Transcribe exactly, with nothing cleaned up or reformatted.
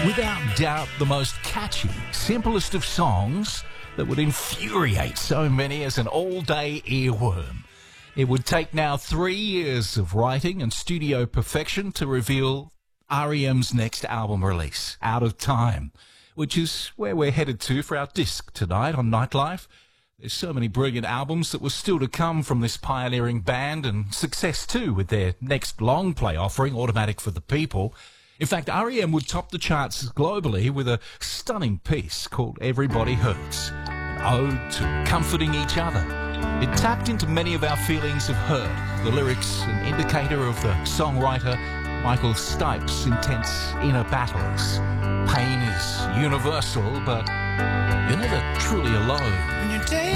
Without doubt, the most catchy, simplest of songs that would infuriate so many as an all-day earworm. It would take now three years of writing and studio perfection to reveal R E M's next album release, Out of Time, which is where we're headed to for our disc tonight on Nightlife. There's so many brilliant albums that were still to come from this pioneering band, and success too with their next long play offering, Automatic for the People. In fact, R E M would top the charts globally with a stunning piece called Everybody Hurts, an ode to comforting each other. It tapped into many of our feelings of hurt, the lyrics an indicator of the songwriter Michael Stipe's intense inner battles. Pain is universal, but you're never truly alone.